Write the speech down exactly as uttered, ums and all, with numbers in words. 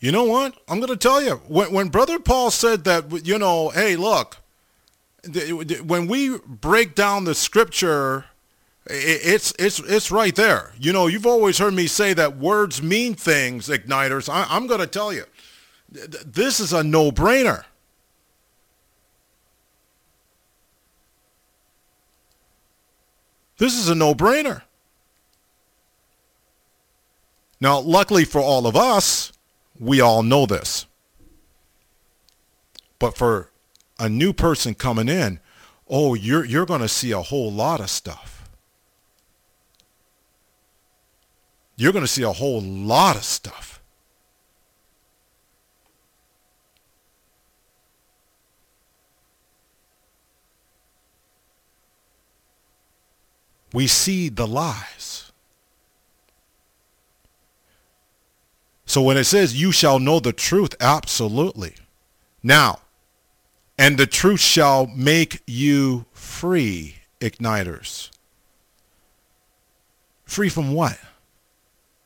You know what? I'm going to tell you. When, when Brother Paul said that, you know, hey, look, when we break down the scripture, it's it's it's right there. You know, you've always heard me say that words mean things, Igniters. I, I'm going to tell you, this is a no-brainer. This is a no-brainer. Now, luckily for all of us, we all know this. But for a new person coming in, oh, you're you're going to see a whole lot of stuff. You're going to see a whole lot of stuff. We see the lies. So when it says you shall know the truth, absolutely. Now, and the truth shall make you free, Igniters. Free from what?